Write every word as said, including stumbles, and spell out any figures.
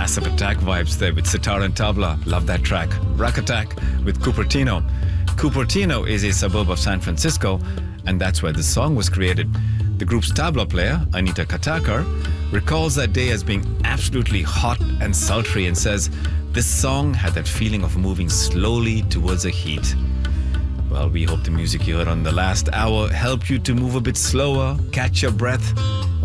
Massive Attack vibes there with sitar and tabla. Love that track. Rack Attack with Cupertino. Cupertino is a suburb of San Francisco, and that's where this song was created. The group's tabla player, Anita Katakar, recalls that day as being absolutely hot and sultry and says this song had that feeling of moving slowly towards a heat. Well, we hope the music you heard on the last hour helped you to move a bit slower, catch your breath,